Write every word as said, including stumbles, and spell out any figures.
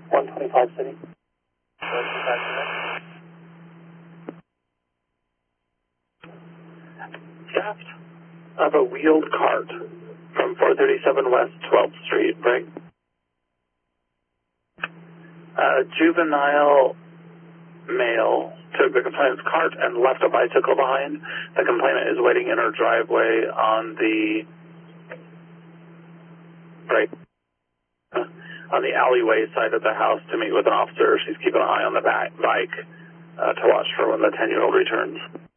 one twenty-five City. one twenty-five City. Theft of a wheeled cart from four thirty-seven West twelfth Street, right? Uh, juvenile male took the complainant's cart and left a bicycle behind. The complainant is waiting in her driveway on the right uh, on the alleyway side of the house to meet with an officer. She's keeping an eye on the back bike uh, to watch for when the ten-year-old returns.